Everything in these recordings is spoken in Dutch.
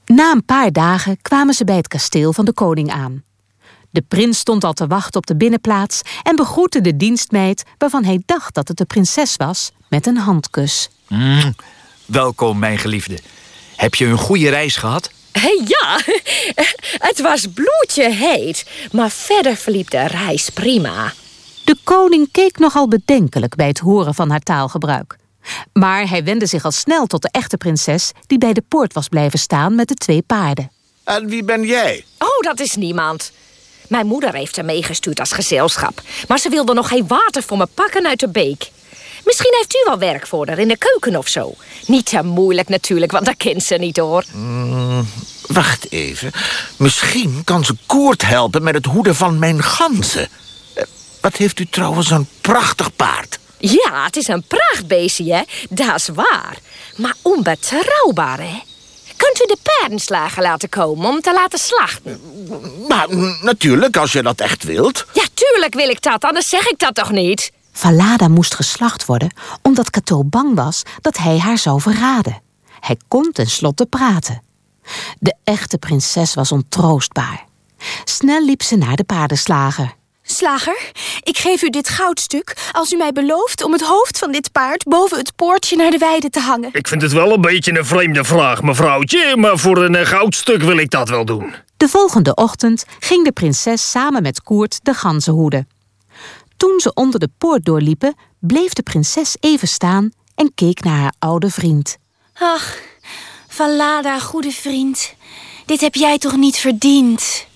Na een paar dagen kwamen ze bij het kasteel van de koning aan. De prins stond al te wachten op de binnenplaats en begroette de dienstmeid, waarvan hij dacht dat het de prinses was, met een handkus. Welkom, mijn geliefde. Heb je een goede reis gehad? Ja, het was bloedje heet, maar verder verliep de reis prima. De koning keek nogal bedenkelijk bij het horen van haar taalgebruik. Maar hij wendde zich al snel tot de echte prinses, die bij de poort was blijven staan met de 2 paarden. En wie ben jij? Oh, dat is niemand. Mijn moeder heeft haar meegestuurd als gezelschap, maar ze wilde nog geen water voor me pakken uit de beek. Misschien heeft u wel werk voor haar in de keuken of zo. Niet te moeilijk natuurlijk, want dat kent ze niet, hoor. Wacht even. Misschien kan ze Koert helpen met het hoeden van mijn ganzen. Wat heeft u trouwens een prachtig paard. Ja, het is een prachtbeestje, hè? Dat is waar. Maar onbetrouwbaar, hè? Kunt u de paardenslager laten komen om te laten slachten? Maar natuurlijk, als je dat echt wilt. Ja, tuurlijk wil ik dat, anders zeg ik dat toch niet? Falada moest geslacht worden, omdat Cateau bang was dat hij haar zou verraden. Hij kon tenslotte praten. De echte prinses was ontroostbaar. Snel liep ze naar de paardenslager. Slager, ik geef u dit goudstuk als u mij belooft om het hoofd van dit paard boven het poortje naar de weide te hangen. Ik vind het wel een beetje een vreemde vraag, mevrouwtje, maar voor een goudstuk wil ik dat wel doen. De volgende ochtend ging de prinses samen met Koert de ganzen hoeden. Toen ze onder de poort doorliepen, bleef de prinses even staan en keek naar haar oude vriend. Ach, Falada, goede vriend, dit heb jij toch niet verdiend?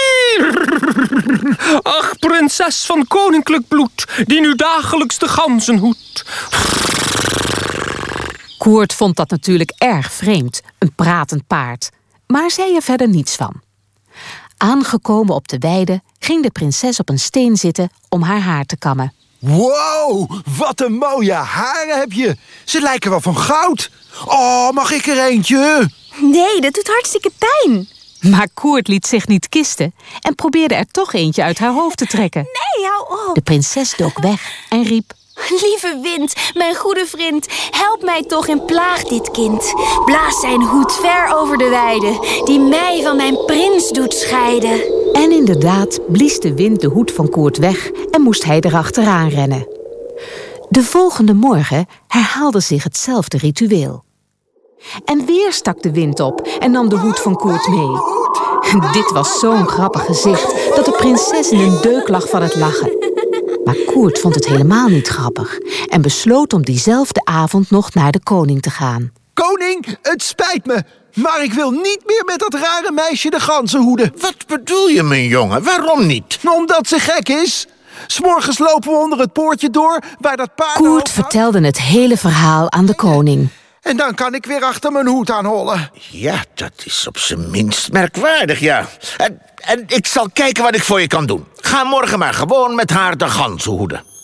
Ach, prinses van koninklijk bloed, die nu dagelijks de ganzen hoedt. Koert vond dat natuurlijk erg vreemd, een pratend paard, maar zei er verder niets van. Aangekomen op de weide ging de prinses op een steen zitten om haar haar te kammen. Wow, wat een mooie haren heb je. Ze lijken wel van goud. Oh, mag ik er eentje? Nee, dat doet hartstikke pijn. Maar Koert liet zich niet kisten en probeerde er toch eentje uit haar hoofd te trekken. Nee, hou op. De prinses dook weg en riep: Lieve wind, mijn goede vriend, help mij toch en plaag dit kind. Blaas zijn hoed ver over de weide, die mij van mijn prins doet scheiden. En inderdaad blies de wind de hoed van Koert weg en moest hij erachteraan rennen. De volgende morgen herhaalde zich hetzelfde ritueel. En weer stak de wind op en nam de hoed van Koert mee. Dit was zo'n grappig gezicht dat de prinses in een deuk lag van het lachen. Maar Koert vond het helemaal niet grappig en besloot om diezelfde avond nog naar de koning te gaan. Koning, het spijt me, maar ik wil niet meer met dat rare meisje de ganzen hoeden. Wat bedoel je, mijn jongen? Waarom niet? Omdat ze gek is. 's Morgens lopen we onder het poortje door waar dat paard... Koert vertelde het hele verhaal aan de koning. En dan kan ik weer achter mijn hoed aanhollen. Ja, dat is op zijn minst merkwaardig, ja. En ik zal kijken wat ik voor je kan doen. Ga morgen maar gewoon met haar de ganzen hoeden.